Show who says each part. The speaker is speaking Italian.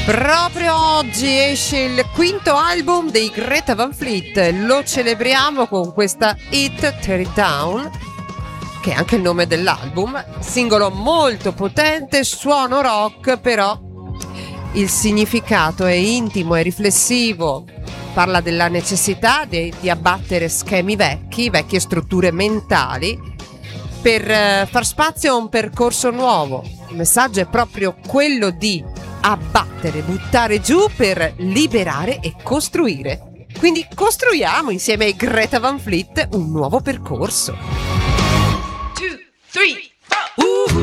Speaker 1: Proprio oggi esce il quinto album dei Greta Van Fleet, lo celebriamo con questa Hit Tear It Down, che è anche il nome dell'album, singolo molto potente, suono rock, però il significato è intimo e riflessivo, parla della necessità di abbattere schemi vecchie strutture mentali per far spazio a un percorso nuovo. Il messaggio è proprio quello di abbattere, buttare giù per liberare e costruire. Quindi costruiamo insieme ai Greta Van Fleet un nuovo percorso.
Speaker 2: 2, 3, 4.